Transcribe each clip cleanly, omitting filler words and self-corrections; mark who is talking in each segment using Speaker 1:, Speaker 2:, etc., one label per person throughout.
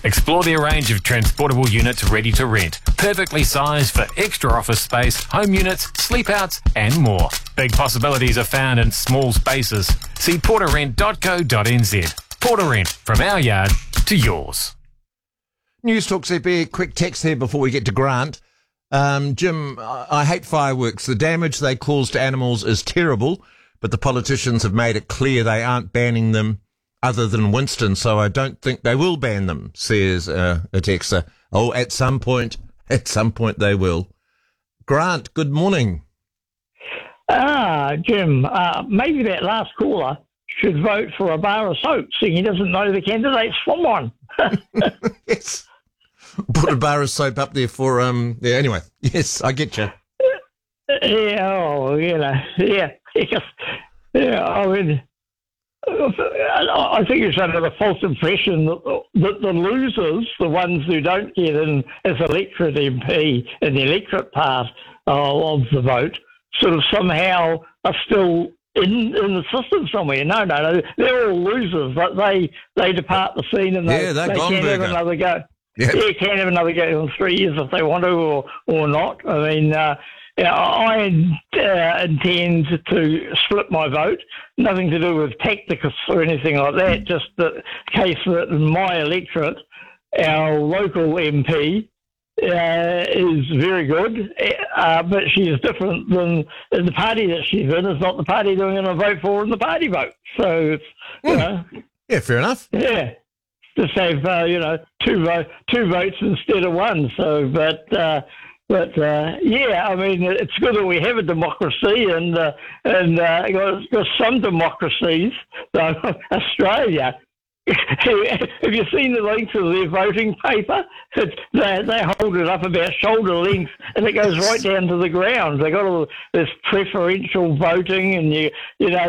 Speaker 1: Explore their range of transportable units ready to rent, perfectly sized for extra office space, home units, sleep outs and more. Big possibilities are found in small spaces. See porterrent.co.nz. Porter Rent, from our yard to yours.
Speaker 2: News Talk CP, quick text here before we get to Grant. Jim, I hate fireworks. The damage they cause to animals is terrible, but the politicians have made it clear they aren't banning them other than Winston, so I don't think they will ban them, says a texter. Oh, at some point they will. Grant, good morning.
Speaker 3: Jim, maybe that last caller should vote for a bar of soap, seeing he doesn't know the candidates from one.
Speaker 2: Yes. Put a bar of soap up there for, anyway. Yes, I get you.
Speaker 3: I think it's under the false impression that the losers, the ones who don't get in as electorate MP in the electorate part of the vote, sort of somehow are still in the system somewhere. No, they're all losers, but they depart the scene and they can have another go.
Speaker 2: Yep.
Speaker 3: Yeah, can have another go in 3 years if they want to or not. I mean, I intend to split my vote. Nothing to do with tactics or anything like that, just the case that in my electorate, our local MP is very good, but she is different than the party that she's in is not the party that I'm going to vote for in the party vote. So,
Speaker 2: yeah, fair enough.
Speaker 3: Yeah, just have two votes instead of one. So, but I mean, it's good that we have a democracy and got some democracies. So Australia. Have you seen the length of their voting paper? They hold it up about shoulder length, and it goes right down to the ground. They got all this preferential voting, and you got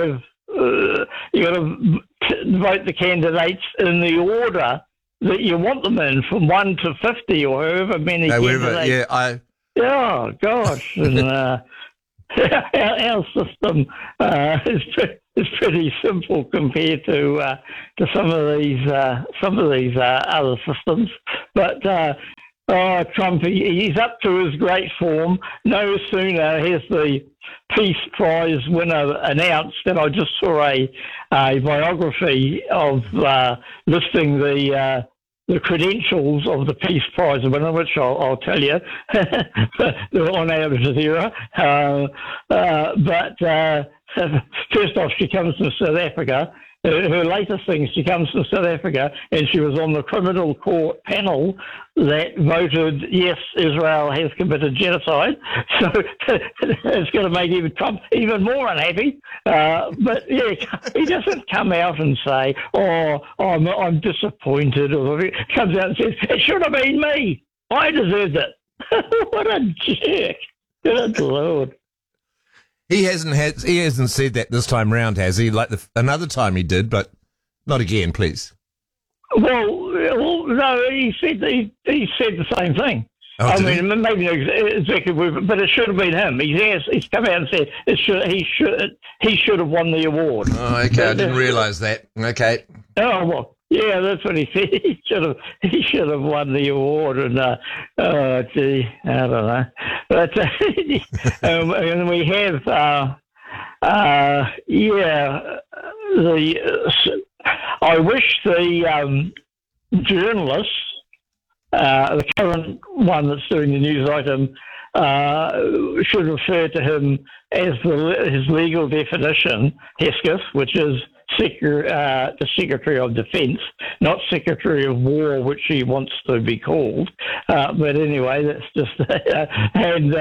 Speaker 3: to vote the candidates in the order that you want them in, from 1 to 50 or however many candidates. Oh gosh, and our system is pretty simple compared to some of these other systems. But Trump, he's up to his great form. No sooner has the Peace Prize winner announced than I just saw a biography of listing the credentials of the Peace Prize winner, which I'll tell you, on Al Jazeera. But first off, she comes from South Africa. Her latest thing, she comes from South Africa, and she was on the criminal court panel that voted, yes, Israel has committed genocide. So it's going to make even Trump even more unhappy. But yeah, he doesn't come out and say, "Oh, I'm disappointed," or he comes out and says, "It should have been me. I deserved it." What a jerk! Good Lord.
Speaker 2: He hasn't said that this time round, has he? Like another time he did, but not again, please.
Speaker 3: Well, no, he said the same thing.
Speaker 2: Oh,
Speaker 3: I mean, maybe not exactly, but it should have been him. He's come out and said he should have won the award.
Speaker 2: Oh, okay, I didn't realise that. Okay.
Speaker 3: Oh well. Yeah, that's what he said. He should have won the award, and I don't know. But and we have I wish the journalist, the current one that's doing the news item, should refer to him as his legal definition, Hesketh, which is the Secretary of Defence, not Secretary of War, which he wants to be called. But anyway, that's just... and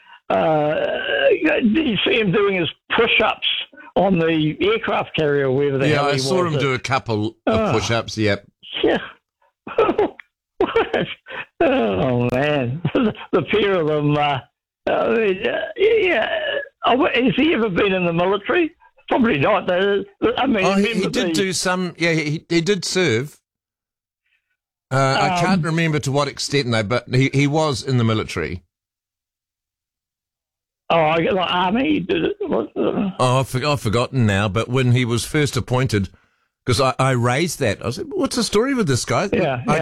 Speaker 3: did you see him doing his push-ups on the aircraft carrier, wherever the hell he was?
Speaker 2: Yeah, I saw him do a couple of push-ups, yep.
Speaker 3: Yeah. Oh, man. The pair of them... has he ever been in the military? Probably not. I mean,
Speaker 2: he did do some. Yeah, he did serve. I can't remember to what extent though, but he was in the military.
Speaker 3: Oh, army? Did it?
Speaker 2: I've forgotten now. But when he was first appointed, because I raised that, I said, "What's the story with this guy?"
Speaker 3: Yeah.